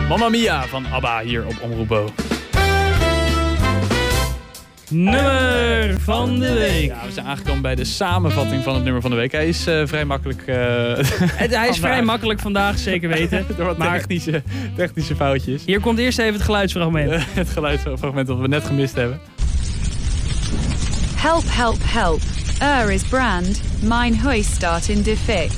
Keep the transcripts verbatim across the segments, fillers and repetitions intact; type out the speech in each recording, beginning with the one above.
Mamma Mia van ABBA hier op Omroep Bo. Nummer van de week. Ja, we zijn aangekomen bij de samenvatting van het nummer van de week. Hij is uh, vrij makkelijk... Uh, het, hij is vrij makkelijk vandaag, zeker weten. Door wat maar technische, technische foutjes. Hier komt eerst even het geluidsfragment. Uh, het geluidsfragment dat we net gemist hebben. Help, help, help. Er is brand. Mijn huis staat in de fik.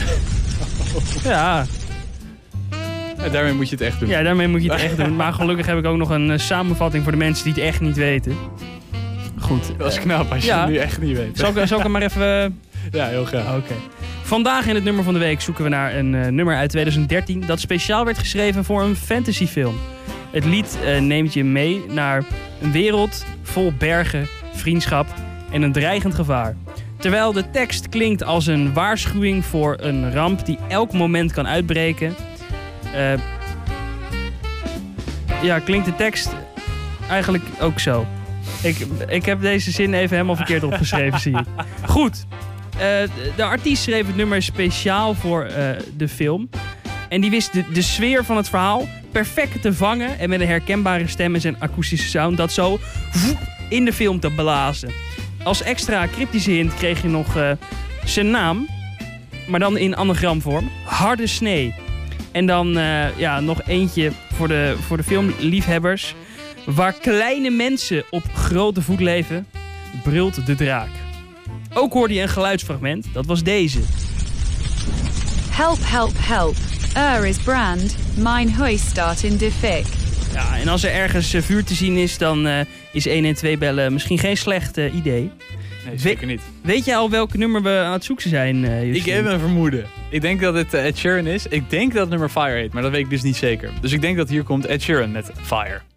Ja. Ja, daarmee moet je het echt doen. Ja, daarmee moet je het echt doen. Maar gelukkig heb ik ook nog een uh, samenvatting voor de mensen die het echt niet weten. Goed. Dat is knap als je ja. het nu echt niet weet. Zal ik, zal ik hem maar even... Uh... Ja, heel graag. Oké. Okay. Vandaag in het nummer van de week zoeken we naar een uh, nummer uit twintig dertien... dat speciaal werd geschreven voor een fantasyfilm. Het lied uh, neemt je mee naar een wereld vol bergen, vriendschap en een dreigend gevaar. Terwijl de tekst klinkt als een waarschuwing voor een ramp die elk moment kan uitbreken... Uh, ja, klinkt de tekst eigenlijk ook zo. Ik, ik heb deze zin even helemaal verkeerd opgeschreven, zie ik. Goed. Uh, de artiest schreef het nummer speciaal voor uh, de film. En die wist de, de sfeer van het verhaal perfect te vangen... en met een herkenbare stem en zijn akoestische sound... dat zo in de film te blazen. Als extra cryptische hint kreeg je nog uh, zijn naam... maar dan in anagramvorm. Harde Snee. En dan uh, ja, nog eentje voor de, voor de filmliefhebbers. Waar kleine mensen op grote voet leven, brult de draak. Ook hoorde je een geluidsfragment, dat was deze. Help, help, help. Er is brand. Mijn huis staat in de fik. Ja, en als er ergens uh, vuur te zien is, dan uh, is een en twee bellen misschien geen slecht uh, idee. Nee, zeker niet. We, weet jij al welk nummer we aan het zoeken zijn? Uh, ik heb een vermoeden. Ik denk dat het uh, Ed Sheeran is. Ik denk dat het nummer Fire heet, maar dat weet ik dus niet zeker. Dus ik denk dat hier komt Ed Sheeran met Fire.